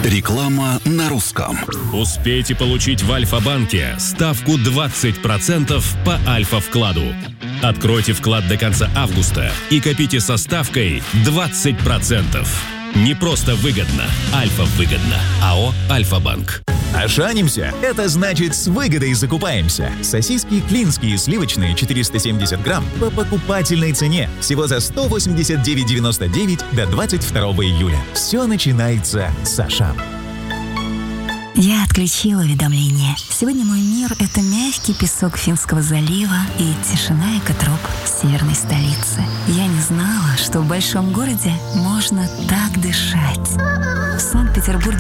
Реклама на русском. Успейте получить в Альфа-банке ставку 20% по Альфа-вкладу. Откройте вклад до конца августа и копите со ставкой 20%. Не просто выгодно, Альфа-выгодно. АО «Альфа-банк». Ошанимся? Это значит, с выгодой закупаемся. Сосиски клинские сливочные 470 грамм по покупательной цене. Всего за 189,99 до 22 июля. Все начинается с Ашан. Я отключила уведомления. Сегодня мой мир — это мягкий песок Финского залива и тишина экотроп северной столицы. Я не знала, что в большом городе можно так дышать. В Санкт-Петербурге